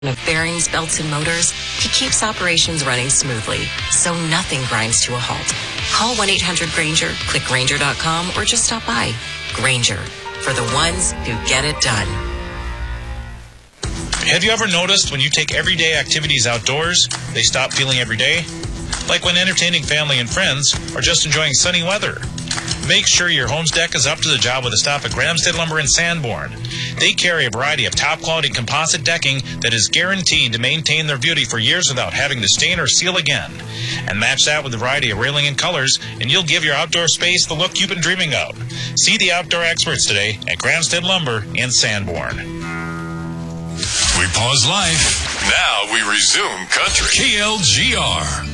of bearings, belts, and motors, he keeps operations running smoothly, so nothing grinds to a halt. Call 1-800-GRANGER, click Grainger.com, or just stop by. Grainger, for the ones who get it done. Have you ever noticed when you take everyday activities outdoors, they stop feeling everyday? Like when entertaining family and friends, or just enjoying sunny weather. Make sure your home's deck is up to the job with a stop at Grahamstead Lumber in Sanborn. They carry a variety of top-quality composite decking that is guaranteed to maintain their beauty for years without having to stain or seal again. And match that with a variety of railing and colors, and you'll give your outdoor space the look you've been dreaming of. See the outdoor experts today at Grahamstead Lumber in Sanborn. We pause life. Now we resume country. KLGR.